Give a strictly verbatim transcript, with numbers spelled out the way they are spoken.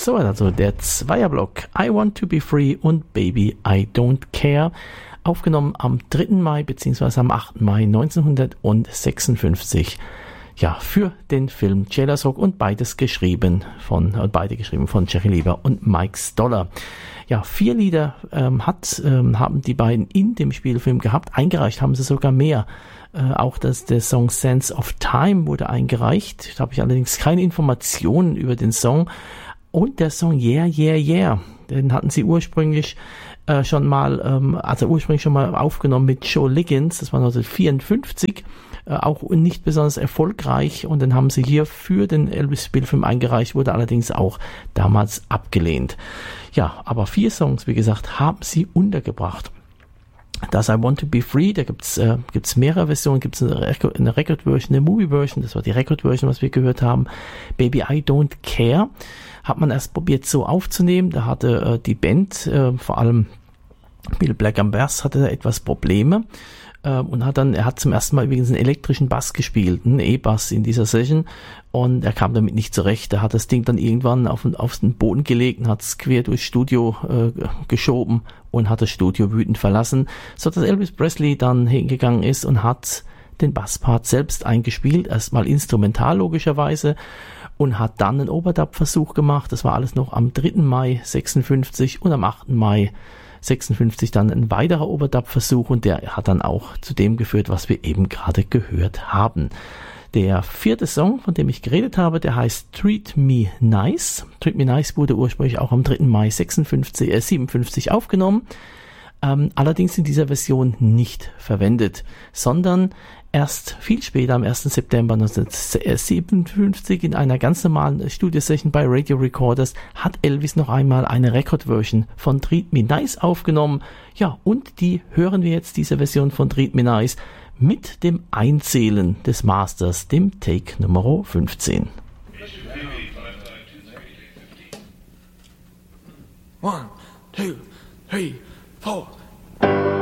So, also der Zweierblock I Want to Be Free und Baby I Don't Care, aufgenommen am dritten Mai bzw. am achten Mai neunzehnhundertsechsundfünfzig. Ja, für den Film Jailers Rock und beides geschrieben von, äh, beide geschrieben von Jerry Leiber und Mike Stoller. Ja, vier Lieder ähm, hat, ähm, haben die beiden in dem Spielfilm gehabt. Eingereicht haben sie sogar mehr. Äh, auch das, der Song Sense of Time wurde eingereicht. Da habe ich allerdings keine Informationen über den Song. Und der Song Yeah, Yeah, Yeah, den hatten sie ursprünglich äh, schon mal, ähm, also ursprünglich schon mal aufgenommen mit Joe Liggins. Das war neunzehnhundertvierundfünfzig. Äh, auch nicht besonders erfolgreich, und dann haben sie hier für den Elvis-Spielfilm eingereicht, wurde allerdings auch damals abgelehnt. Ja, aber vier Songs, wie gesagt, haben sie untergebracht. Das I Want to Be Free, da gibt's äh, gibt's mehrere Versionen, gibt's eine, Record, eine Record-Version, eine Movie-Version, das war die Record-Version, was wir gehört haben. Baby I Don't Care hat man erst probiert so aufzunehmen, da hatte äh, die Band, äh, vor allem Bill Black am Bass, hatte da etwas Probleme. Und hat dann, er hat zum ersten Mal übrigens einen elektrischen Bass gespielt, einen E-Bass in dieser Session, und er kam damit nicht zurecht. Er hat das Ding dann irgendwann auf, auf den Boden gelegt und hat es quer durchs Studio äh, geschoben und hat das Studio wütend verlassen, so dass Elvis Presley dann hingegangen ist und hat den Basspart selbst eingespielt, erstmal instrumental logischerweise, und hat dann einen Overdub-Versuch gemacht. Das war alles noch am dritten Mai sechsundfünfzig und am achten Mai sechsundfünfzig dann ein weiterer Overdub-Versuch, und der hat dann auch zu dem geführt, was wir eben gerade gehört haben. Der vierte Song, von dem ich geredet habe, der heißt Treat Me Nice. Treat Me Nice wurde ursprünglich auch am dritten Mai sechsundfünfzig, äh, siebenundfünfzig aufgenommen, ähm, allerdings in dieser Version nicht verwendet, sondern erst viel später, am ersten September neunzehnhundertsiebenundfünfzig, in einer ganz normalen Studiosession bei Radio Recorders, hat Elvis noch einmal eine Record-Version von Treat Me Nice aufgenommen. Ja, und die hören wir jetzt, diese Version von Treat Me Nice, mit dem Einzählen des Masters, dem Take Nummer fünfzehn. One, two, three, four.